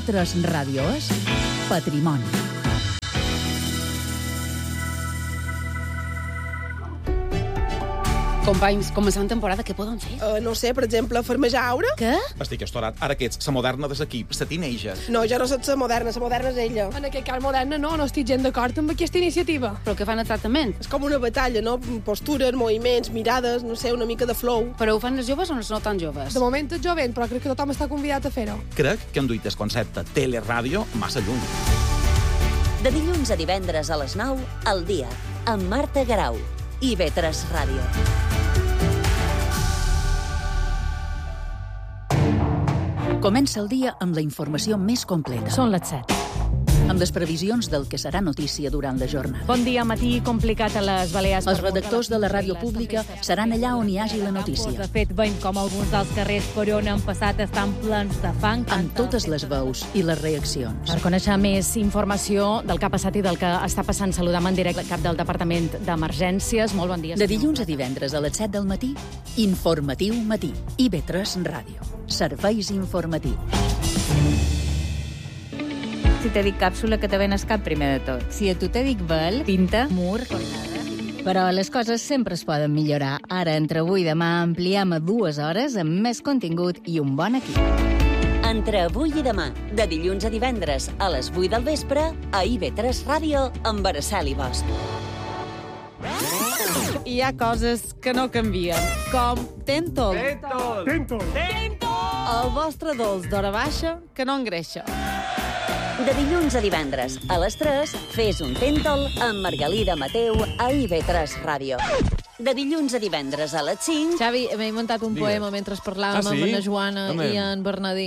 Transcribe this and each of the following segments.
IB3 Ràdio és Patrimoni. Companys, començant temporada, què poden fer? No sé, per exemple, farmejar aura? Què? Estic estorat. Ara que ets la moderna de l'equip, la teenager. No, jo no soc la moderna és ella. En aquest cas moderna no estic gens d'acord amb aquesta iniciativa. Però què fan el tractament? És com una batalla, no? Postures, moviments, mirades, no sé, una mica de flow. Però ho fan els joves o no tan joves? De moment és jovent, però crec que tothom està convidat a fer-ho. Crec que han duit el concepte teleràdio massa lluny. De dilluns a divendres a les 9, al dia, amb Marta Garau, IB3 Ràdio. Comença el dia amb la informació més completa. Són les 7. Amb les previsions del que serà notícia durant la jornada. Bon dia, matí complicat a les Balears. Els redactors de la ràdio pública seran allà on hi hagi la notícia. De fet, veiem com alguns dels carrers per on han passat estan plens de fang. Amb totes les veus i les reaccions. Per conèixer més informació del que ha passat i del que està passant, saludam en directe el cap del Departament d'Emergències. Molt bon dia. De dilluns a divendres a les 7 del matí, Informatiu Matí. IB3 Ràdio. Serveis informatius. Si te dic càpsula, que te ven el cap primer de tot. Si a tu te dic vel, pinta, mur, cornada... Però les coses sempre es poden millorar. Ara, entre avui i demà, ampliem a 2 hores amb més contingut i un bon equip. Entre avui i demà, de dilluns a divendres, a les 8 del vespre, a IB3 Ràdio, amb Araceli Bosch. Hi ha coses que no canvien, com Tentol. Tentol! El vostre dolç d'hora baixa que no engreixa. De dilluns a divendres, a les 3, fes un Tentol amb Margalida Mateu a IB3 Ràdio. De dilluns a divendres a les 5... Xavi, m'he inventat un poema mentre parlàvem amb la Joana i en Bernadí.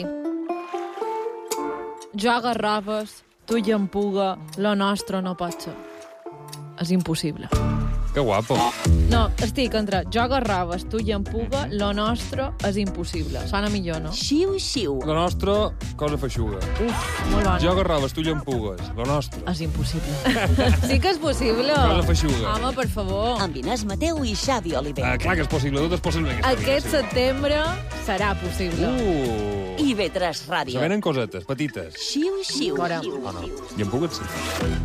Jo agarraves, tu i en puga, lo nostre no pot ser. És impossible. Que guapo. No, estic entre jo agarraves, tu i en puga, lo nostre és impossible. Sona millor, no? Xiu, xiu. Lo nostre, cosa feixuga. Uf, molt bona. Jo agarraves, tu llampugues. Lo nostre. És impossible. Sí que és possible. Cosa feixuga. Home, per favor. Amb Inés Mateu i Xavi Oliver. Clar que és possible, tot és possible. Aquest setembre serà possible. IB3 Ràdio. Se venen cosetes, petites. Xiu, xiu. Fora. Oh, no. Llampugues, sí.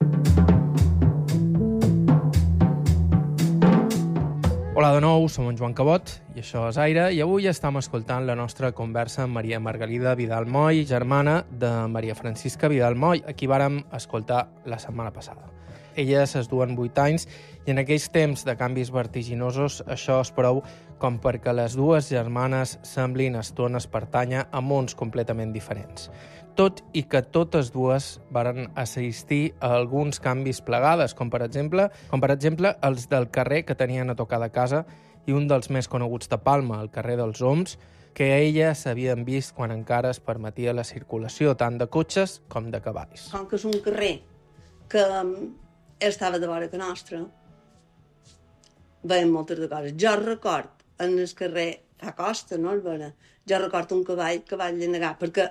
Hola de nou, som en Joan Cabot i això és Aire i avui estem escoltant la nostra conversa amb Maria Margalida Vidal Moll, germana de Maria Francisca Vidal Moll, a qui vàrem escoltar la setmana passada. Elles es duen 8 anys i en aquells temps de canvis vertiginosos això és prou com perquè les dues germanes semblin a estones pertànyer a mons completament diferents. Tot i que totes dues varen assistir a alguns canvis plegades, com per exemple els del carrer que tenien a tocar de casa i un dels més coneguts de Palma, el carrer dels Oms, que a elles s'havien vist quan encara es permetia la circulació tant de cotxes com de cavalls. Com que és un carrer que estava de vora que nostra, veiem moltes de coses. Jo record en el carrer, fa costa, no, jo record un cavall que vaig negar, perquè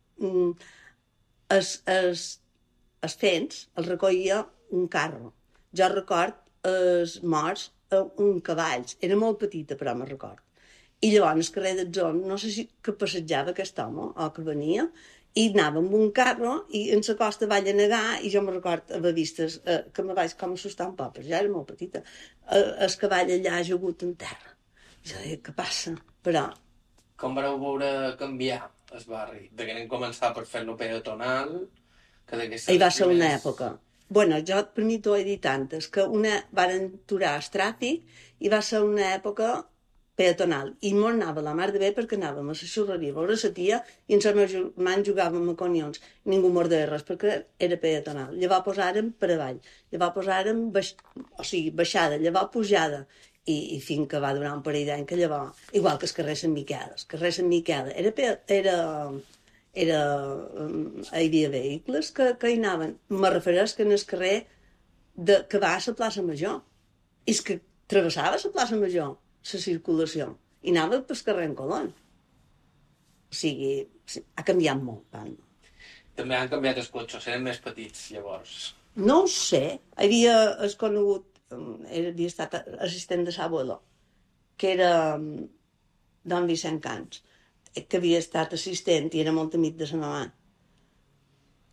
els fents els recollia un carro. Jo record els morts un cavalls. Era molt petita, però me'n record. I llavors, el carrer d'Atzon, no sé si que passejava aquest home o que venia, i anava amb un carro i en la costa vaig a negar i jo me'n record haver vist que me vaig com assustar un poc, però ja era molt petita. El cavall allà ajagut en terra. Jo deia, què passa? Però... Com vareu veure canviar el barri? De que anem començar per fer-lo peatonal, que hi va ser una època. Bueno, jo per mi t'ho he dit tantes, que varen aturar el tràfic i va ser una època peatonal. I molt anava la mar de bé perquè anàvem a la xurreria a veure la tia i els meus germans jugàvem a conions. Ningú mordava res perquè era peatonal. Llavors posàrem per avall, llavors posàrem baixada, llavors pujada. I fins que va durar un parell d'any que llavors, igual que el carrer Sant Miquel. El carrer Sant Miquel hi havia vehicles que hi anaven. Me refereix que en el carrer que va a la plaça Major. És que travessava la plaça Major, la circulació, i anava pel carrer en Colón. O sigui, ha canviat molt, Palma. També han canviat els cotxes, eren més petits, llavors. No ho sé. Havia conegut havia estat assistent de Sabuelo, que era don Vicent Cans, que havia estat assistent i era molt amic de sa mamà.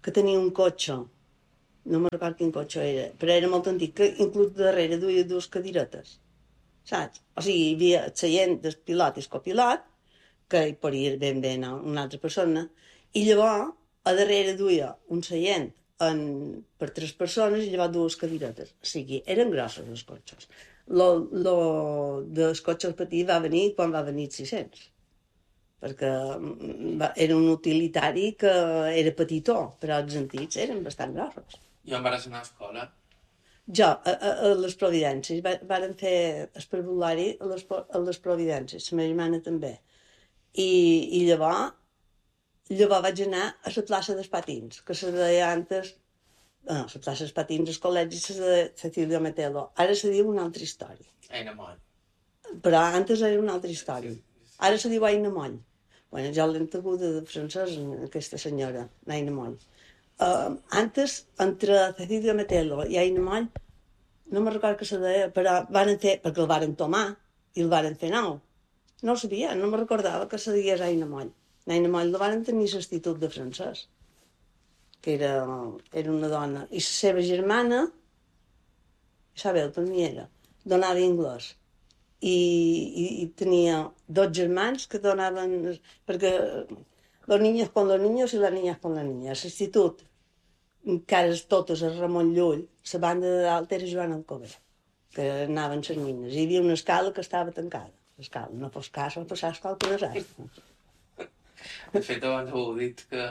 que tenia un cotxe, no me'n recordo quin cotxe era, però era molt antic, que inclús darrere duia dues cadiretes, saps? O sigui, hi havia el seient del pilot i el copilot, que hi podia ben bé anar una altra persona, i llavors a darrere duia un seient per 3 persones i llavors dues cadiretes. O sigui, eren grossos els cotxes. Lo dels cotxes petits va venir quan va venir el 600, perquè era un utilitari que era petitó, però els antics eren bastant grossos. Jo em vaig anar a escola. Jo, a les Providències, varen fer el parvulari a les Providències, la meva germana també. I llavors vaig anar a la plaça dels Patins, que se deia antes, la plaça dels Patins, el col·legi se deia Cecilio Metelo. Ara se diu una altra història. Aina Moll. Però antes era una altra història. Ara se diu Aina Moll. Bueno, ja l'hem teguda de francès, aquesta senyora, Aina Moll. Antes, entre Cecilio Metelo i Aina Moll, no me'n recordo que se deia, però varen fer, perquè el varen tomar i el varen fer nou. No ho sabia, no me'n recordava que se digués Aina Moll. Aina Moll la van tenir l'institut de francès, que era una dona. I la seva germana, Isabel, per mi era, donava anglès. I tenia 2 germans que donaven... Perquè los niños con los niños i les niñas con les niñas. L'institut, encara totes a Ramon Llull, la banda de dalt era Joan Alcover, que anaven les nines. Hi havia una escala que estava tancada. L'escala, no fos cas, va passar qualque desastre. De fet, abans heu dit que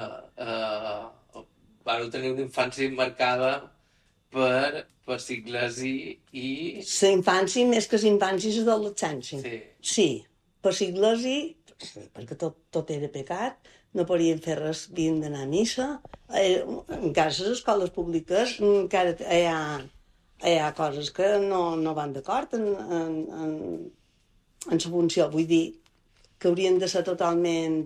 vau tenir una infància marcada per sigles i... La infància, més que la infància, és l'adolescència. Sí, per sigles i... perquè tot era pecat, no podien fer res, havien d'anar a missa. Encara les escoles públiques encara hi ha coses que no van d'acord en la funció. Vull dir que haurien de ser totalment...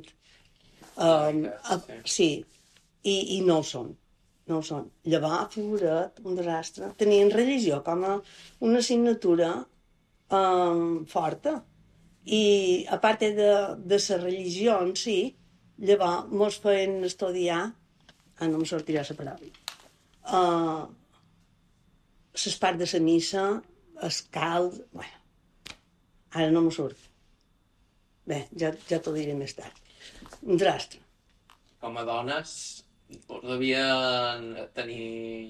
sí, i no ho són. No ho són. Llavors, figura't, un desastre. Tenien religió com a una assignatura forta. I a part de la religió en si, llavors mos feien estudiar, no em sortirà la paraula, les parts de la missa, el cald, bueno, ara no me surt. Bé, ja t'ho diré més tard. Un desastre. Com a dones, devien tenir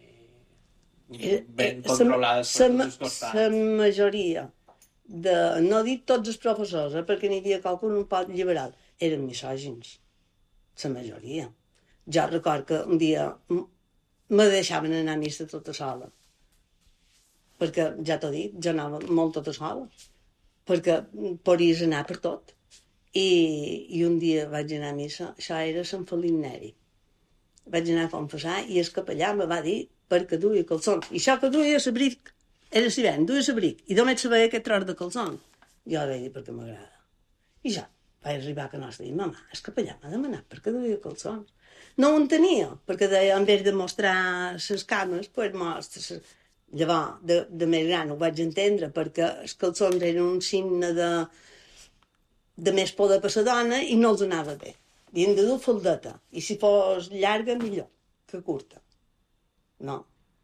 ben controlades per tots els costats. La majoria, no dic tots els professors, perquè n'hi havia qualcun un poc liberal, eren misògins. La majoria. Jo record que un dia me deixaven anar a missa tota sola. Perquè, ja t'ho dic, jo anava molt tota sola. Perquè podies anar per tot. I un dia vaig anar a missa, això era Sant Felip Neri. Vaig anar a confessar i el capellà me va dir perquè duia calçons. I això que duia l'abric, era l'hivern, duia l'abric. I només sabia aquest tros de calçons. Jo vaig dir perquè m'agrada. I ja, vaig arribar a que nostra i dir, mama, el capellà m'ha demanat perquè duia calçons. No ho entenia, perquè deia, en vez de mostrar les cames, doncs mostra. Llavors, de més gran ho vaig entendre, perquè els calçons eren un signe de més poder per la dona i no els anava bé. Havien de dur faldeta. I si fos llarga, millor que curta. No.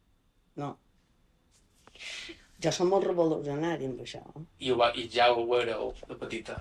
Jo som molt revolucionari amb això. I ja ho éreu de petita?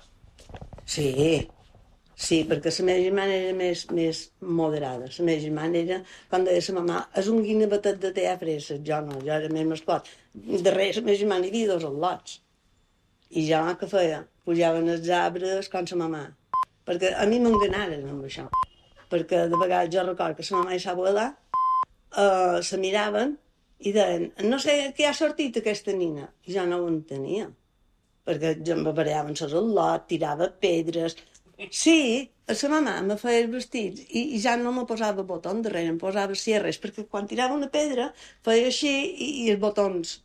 Sí, perquè la meva germana era més moderada. La meva germana era, quan deia la mamà, és un guinevetet de te a freses. Jo no, jo era més mascot. Darrere la meva germana hi havia 2 al·lots. I jo què feia? Pujaven els arbres com la mamà. Perquè a mi m'enganaren amb això. Perquè de vegades jo record que la mamà i l'abuela se miraven i deien, no sé què ha sortit aquesta nina. I jo no ho entenia. Perquè jo em barallaven les al·lot, tirava pedres. Sí, a la mamà me feia els vestits i ja no me posava botons darrere, em posava cierres, perquè quan tirava una pedra feia així i els botons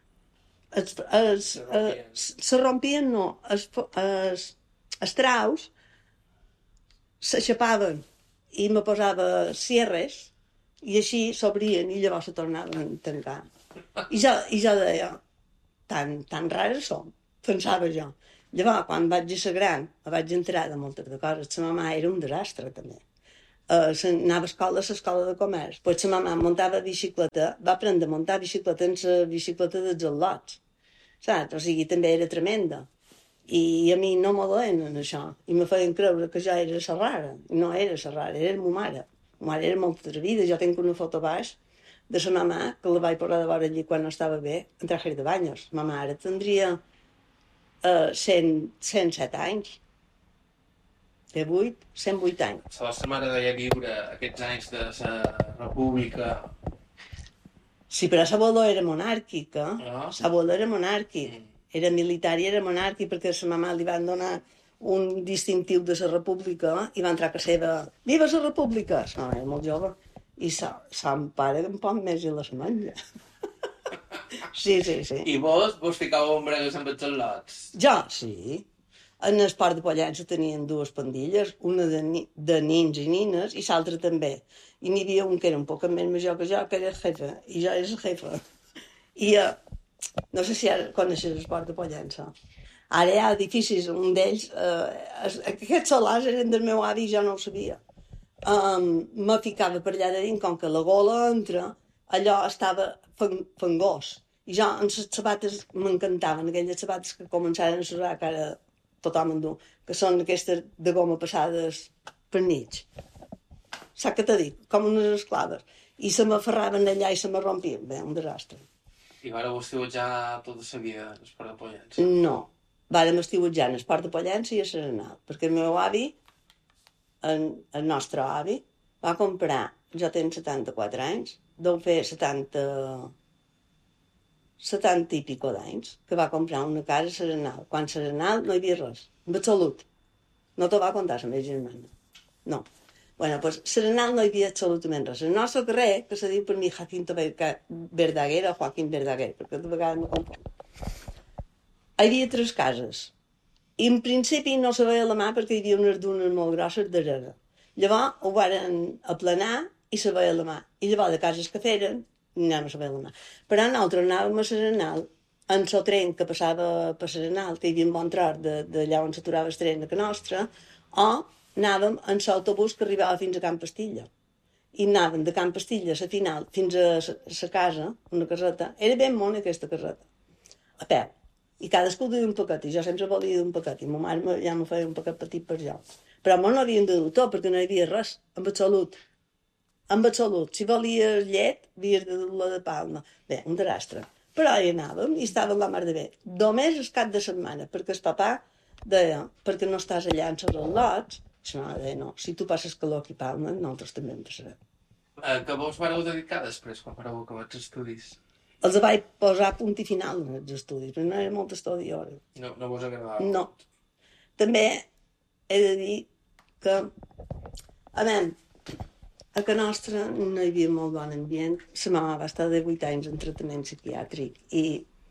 se rompien, no, els traus s'aixapaven i me posava cierres i així s'obrien i llavors se tornaven a tancar. I jo deia, tan rares som, pensava jo. Llavors, quan vaig ser gran, me vaig enterar de moltes de coses. La mamà era un desastre, també. anava a l'escola de comerç. Pues la mamà muntava bicicleta, va aprendre a muntar bicicleta en la bicicleta dels al·lots. Saps? O sigui, també era tremenda. I a mi no me deien en això. I me feien creure que jo era la rara. I no era la rara, era ma mare. Ma mare era molt atrevida. Jo tinc una foto baix de la mamà, que la vaig posar de veure allí quan no estava bé, en traje de banyos. Ma mare tindria 107 anys. De 108 anys. La vostra mare deia viure aquests anys de la república. Sí, però l'abuelo era monàrquica. L'abuelo era monàrquic. Era militar i era monàrquic perquè a la mamà li van donar un distintiu de la república i va entrar a casa seva. Viva la república! No, era molt jove. I son pare un poc més i la semanya. Sí. I vos ficàveu en bregues amb els al·lots? Jo, sí. En el Port de Pollença tenien dues pandilles, una de nins i nines i l'altra també. I n'hi havia un que era un poc més major que jo, que era el jefe, i jo era el jefe. I no sé si ara coneixes el Port de Pollença. Ara hi ha edificis, un d'ells, aquests solars eren del meu avi i jo no ho sabia. Me ficava per allà de dins, com que la gola entra, allò estava fangós. I jo, en les sabates, m'encantaven, aquelles sabates que començaren a surar, que ara tothom en du, que són aquestes de goma passades per mig. Saps què t'he dit? Com unes esclaves. I se m'aferraven allà i se me rompien. Bé, un desastre. I vàreu estiuetjar tota la vida a l'Esport de Pollença? No. Vàrem estiuetjar en l'Esport de Pollença i a Serenal. Perquè el meu avi, el nostre avi, va comprar, jo tenc 74 anys, deu fer 70 i pico d'anys, que va comprar una casa a Serenal. Quan a Serenal no hi havia res, en absolut. No t'ho va contar la meva germana. No. Bueno, doncs Serenal no hi havia absolutament res. El nostre carrer, que se diu per mi Jacinto Verdaguer o Joaquín Verdaguer, perquè de vegades me confon. Hi havia 3 cases. I en principi no se veia la mà perquè hi havia unes dunes molt grosses darrere. Llavors ho varen aplanar i se veia la mà. I llavors de cases que feren, no se veia la mà. Però nosaltres anàvem a Serenal, en el tren que passava per Serenal, que hi havia un bon tros d'allà on s'aturava el tren a que nostra, o anàvem en l'autobús que arribava fins a Can Pastilla. I anàvem de Can Pastilla a la final fins a la casa, una caseta. Era ben mona aquesta caseta. A peu. I cadascú duia un paquet, i jo sempre volia d'un paquet, i ma mare ja me feia un paquet petit per jo. Però no n'havien de dur tot, perquè no hi havia res, en absolut. En absolut. Si volies llet, havies de dur-la de palma. Bé, un desastre. Però hi anàvem i estàvem la mar de bé. Només el cap de setmana, perquè el papà deia, perquè no estàs allà en els al·lots, i la mare deia, no, si tu passes calor aquí a Palma, nosaltres també en passarem. Que vos vareu dedicar després, quan vareu acabar els estudis? Els vaig posar punt i final en els estudis, però no era molt estudi ara. No vos agradava? No. També he de dir que, a veure, a Can Nostra no hi havia molt bon ambient. La mama va estar de 8 anys en tractament psiquiàtric i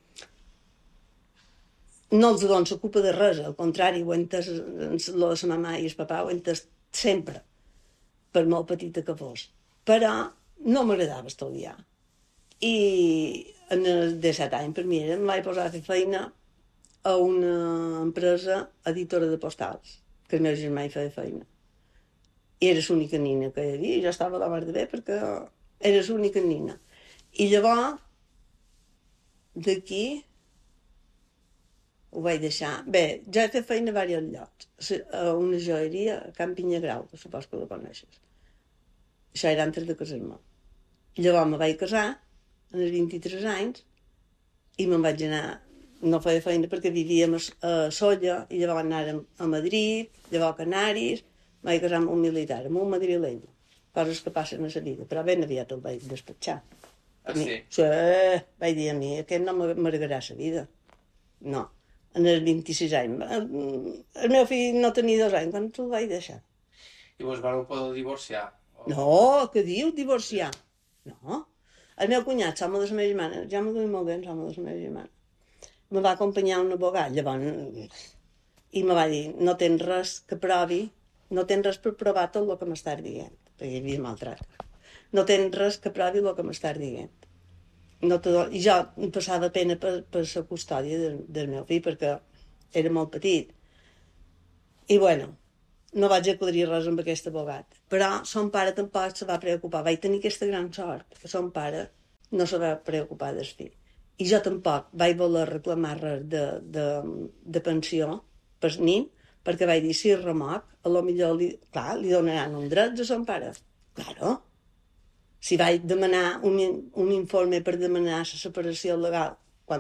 no els dono la culpa de res, al contrari, ho he entès, la mama i el papà ho he entès sempre, per molt petita que fos. Però no m'agradava estudiar. I en els 17 anys, per mi, em vaig posar a fer feina a una empresa editora de postals, que el meu germà hi feia feina. I era l'única nina que hi havia, i jo estava a la mar de bé perquè era l'única nina. I llavors, d'aquí, ho vaig deixar. Bé, ja he fet feina a diversos llocs. A una joieria a Can Pinyagrau, que supos que la coneixes. Això era antes de casar-me. Llavors me vaig casar, als 23 anys, i me'n vaig anar. No feia feina perquè vivíem a Solla, i llavors anàrem a Madrid, llavors a Canaris, vaig casar amb un militar, amb un madrileny. Coses que passen a la vida, però ben aviat el vaig despatxar. Ah, sí? Sí, vaig dir a mi, aquest no m'amargarà la vida. No, en els 26 anys. El meu fill no tenia 2 anys, quan te'l vaig deixar. I vos vareu poder divorciar? No, què dius, divorciar? No. El meu cunyat, l'home de la meva germana, ja m'ho duia molt bé, l'home de la meva germana, me va acompanyar un abogat, llavors, i me va dir, no tens res que provi, no tens res per provar tot el que m'estàs dient, perquè hi havia maltracte. No tens res que provi el que m'estàs dient. I jo em passava pena per la custòdia del meu fill, perquè era molt petit. I bueno, no vaig aclarir res amb aquest abogat. Però son pare tampoc se va preocupar. Vaig tenir aquesta gran sort, que son pare no se va preocupar del fill. I jo tampoc vaig voler reclamar res de pensió per nin, perquè vaig dir, si remoc, a lo millor li donaran un dret a son pare. Claro. Si vaig demanar un informe per demanar la separació legal,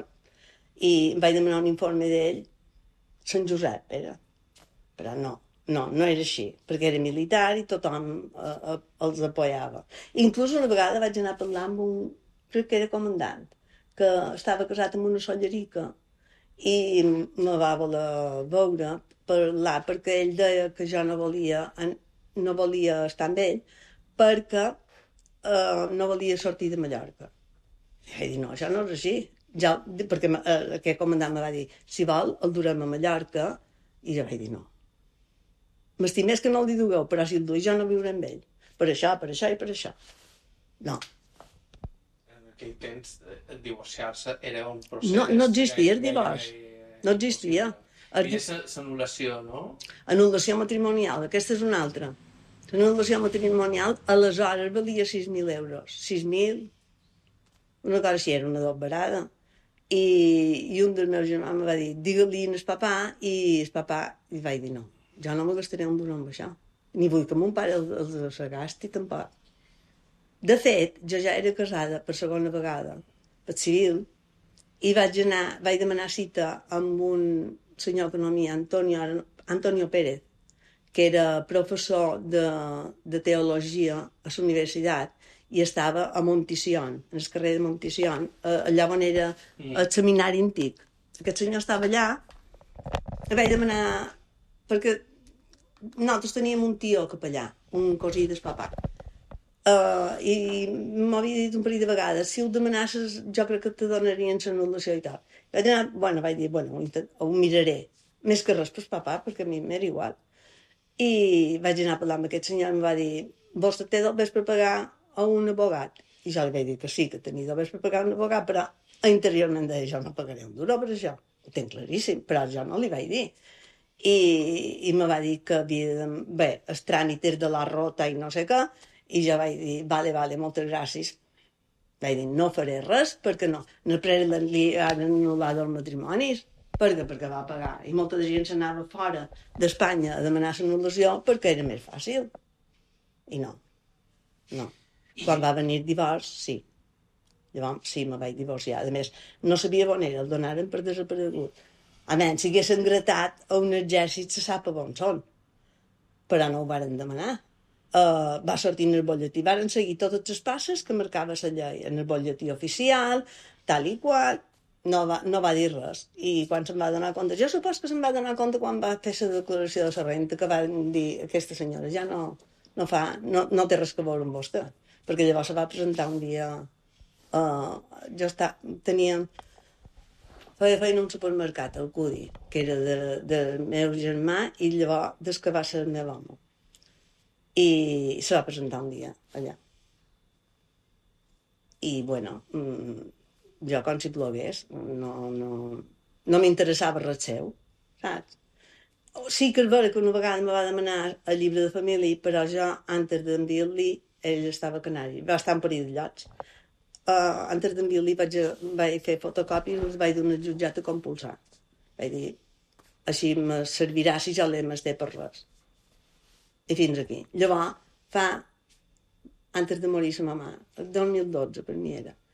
i vaig demanar un informe d'ell, Sant Josep era. Però no era així, perquè era militar i tothom els apoyava. Inclús una vegada vaig anar a parlar amb un, crec que era comandant, que estava casat amb una sollerica i me va voler veure, parlar, perquè ell deia que jo no volia estar amb ell perquè no volia sortir de Mallorca. I vaig dir, no, això no és així. Perquè aquest comandant me va dir, si vol, el durem a Mallorca, i jo vaig dir, no. M'estimés que no el dugueu, però si el duia jo no viuré amb ell. Per això i per això. No. En aquell temps, divorciar-se era un procés... No existia el divorç. No existia. Hi havia l'anul·lació, no? Anul·lació matrimonial, aquesta és una altra. L'anul·lació matrimonial aleshores valia 6.000 euros. 6.000, una cosa així, era una dobarada. I un dels meus germans em va dir, digue-li al papà, i el papà li vaig dir, no, jo no me gastaré un duro amb això. Ni vull que mon pare els gasti, tampoc. De fet, jo ja era casada per segona vegada, per civil, i vaig demanar cita amb un senyor d'economia, Antonio Pérez, que era professor de teologia a la universitat, i estava a Montisión, en el carrer de Montisión, allà on era el seminari antic. Aquest senyor estava allà, i vaig demanar, perquè nosaltres teníem un tio capellà, un cosí del papà, i m'havia dit un parell de vegades, si ho demanasses jo crec que te donarien l'anul·lació i tal. Vaig dir, ho miraré, més que res per papà, perquè a mi m'era igual. I vaig anar a parlar amb aquest senyor i em va dir, vostè té dobles per pagar a un abogat? I jo li vaig dir que sí, que tenia dobles per pagar un abogat, però interiorment deia, jo no pagaré un duro per això. Ho tinc claríssim, però jo no li vaig dir. I me va dir que havia de... el tràmit és de la rota i no sé què, i jo vaig dir, vale, moltes gràcies. Vaig dir, no faré res, perquè no. Després li han anul·lat els matrimonis, perquè va pagar. I molta gent s'anava fora d'Espanya a demanar l'anul·lació perquè era més fàcil. I no. Quan va venir divorç, sí. Llavors, sí, me vaig divorciar. A més, no sabia on era, el donaren per desaparegut. A menys, si haguessin gratat a un exèrcit, se sap on són. Però no ho varen demanar. Va sortir en el bolletí. Varen seguir totes les passes que marcava la llei. En el bolletí oficial, tal i qual. No va dir res. I quan se'n va donar compte... Jo supos que se'n va donar compte quan va fer la declaració de la renta, que van dir, aquesta senyora ja no té res que veure amb vostè. Perquè llavors se va presentar un dia... feia feina a un supermercat, al Cudi, que era del meu germà, i llavors des que va ser el meu home. I se va presentar un dia allà. I, jo com si plogués, no m'interessava res seu, saps? Sí que és vera que una vegada me va demanar el llibre de família, però jo, antes d'enviar-li, ell estava a Canari, va estar un parell de llocs. Antes d'enviar-li vaig fer fotocòpies i els vaig donar al jutjat a compulsar. Vaig dir, així me servirà si jo l'he més té per res. I fins aquí. Llavors, antes de morir sa mamà, el 2012 per mi era,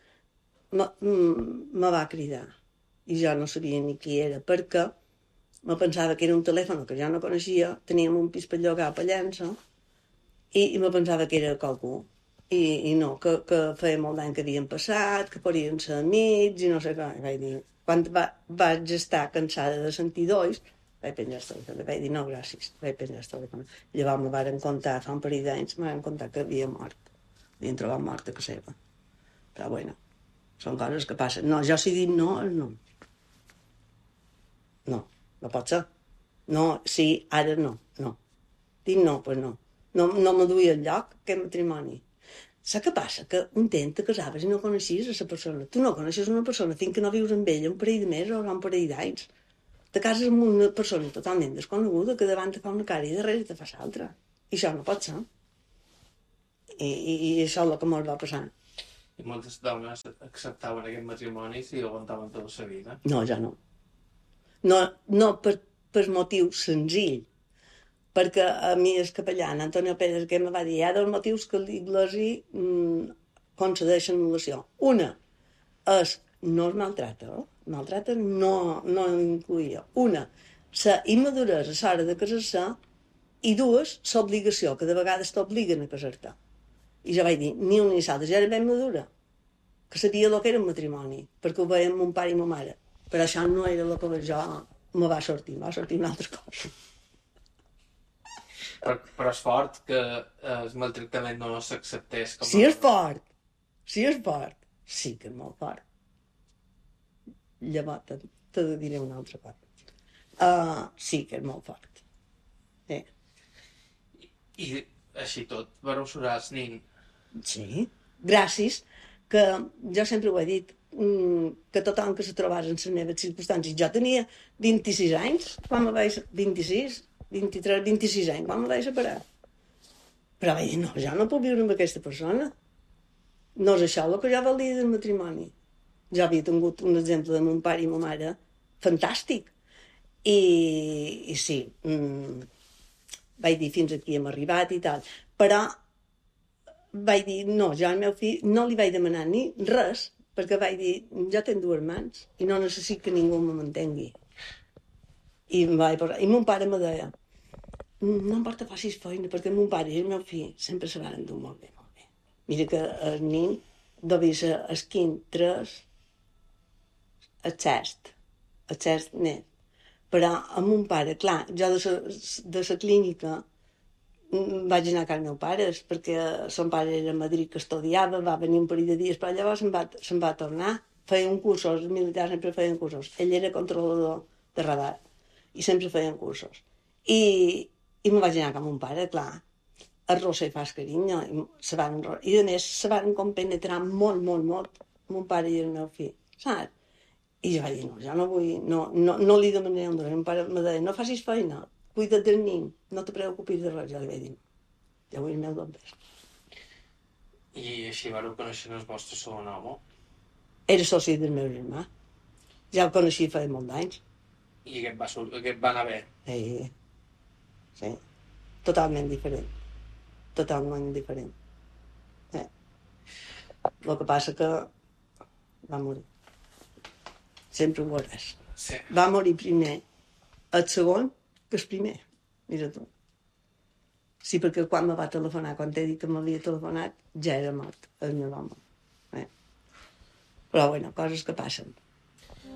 me va cridar i jo no sabia ni qui era, perquè me pensava que era un telèfon que jo no coneixia, teníem un pis per llogar a Pollença i me pensava que era qualcú. I no, que feia molt d'any que havien passat, que podien ser amics i no sé què. I vaig dir, quan vaig estar cansada de sentir dolls, vaig penjar el telèfon. Vaig dir, no, gràcies, vaig penjar el telèfon. Llavors me varen contar, fa un parell d'anys, me varen contar que havia mort. Havien trobat mort a casa seva. Però són coses que passen. No, jo si dic no, és no. No pot ser. No, sí, ara no. Dic no, doncs no. No me duia enlloc aquest matrimoni. Saps què passa? Que un temps te casaves i no coneixies a la persona. Tu no coneixes una persona fins que no vius amb ella un parell de mesos o un parell d'anys. Te cases amb una persona totalment desconeguda que davant te fa una cara i darrere te fa l'altra. I això no pot ser. I això és el que molt va passar. I moltes dones acceptaven aquest matrimoni si aguantaven tota la vida? No, ja no. No per motiu senzill. Perquè a mi el capellà, Antonio Pérez, que em va dir, hi ha dos motius que l'Iglesi concedeix anul·lació. Una és no es maltrata, maltrata no incluïa. Una, la immaduresa a l'hora de casar-se, i dues, l'obligació, que de vegades t'obliguen a casar-te. I jo vaig dir, ni una ni l'altra, jo era ben madura, que sabia el que era un matrimoni, perquè ho veia amb mon pare i ma mare. Però això no era el que jo me va sortir una altra cosa. Però és fort que el maltractament no s'acceptés com a... Sí, és fort. Sí que és molt fort. Llavors te diré una altra cosa. Sí que és molt fort. I així tot, vareu surar el nin? Sí, gràcies, que jo sempre ho he dit, que tothom que se trobés en les meves circumstàncies. Jo tenia 26 anys, quan me vaig... 26, 23, 26 anys, quan me vaig separar. Però vaig dir, no, jo no puc viure amb aquesta persona. No és això el que jo volia del matrimoni. Jo havia tingut un exemple de mon pare i ma mare fantàstic. I sí, vaig dir fins aquí hem arribat i tal. Però vaig dir, no, jo al meu fill no li vaig demanar ni res, perquè vaig dir, jo tinc dues mans i no necessito que ningú me mantengui. I mon pare me deia, no em porta facis feina, perquè mon pare i el meu fill sempre se van dur molt bé, molt bé. Mira que el nin devia ser el quint 3, el xest net. Però amb mon pare, clar, jo de la clínica vaig anar a casa meu pare, perquè son pare era a Madrid que estudiava, va venir un parell de dies, però llavors se'n va tornar. Feien cursos, els militars sempre feien cursos. Ell era controlador de radar i sempre feien cursos. I me'n vaig anar a mon pare, clar, el roser fa carinyo, i a més se van compenetrar molt, molt, molt, mon pare i el meu fill, saps? I jo vaig dir, no, jo no vull, no li demanaré un dret. Mon pare em deia, no facis feina, cuida't del nin, no te preocupis de res. Jo li vaig dir, jo vull el meu dobbers. I així vareu conèixer el vostre segon home? Era soci del meu germà. Ja el coneixia fa molt d'anys. I aquest va anar bé? Sí. Totalment diferent. Totalment diferent. El que passa que va morir. Sempre ho veuràs. Sí. Va morir primer el segon que el primer. Mira tu. Sí, perquè quan me va telefonar, quan t'he dit que m'havia telefonat, ja era mort el meu home. Però bueno, coses que passen.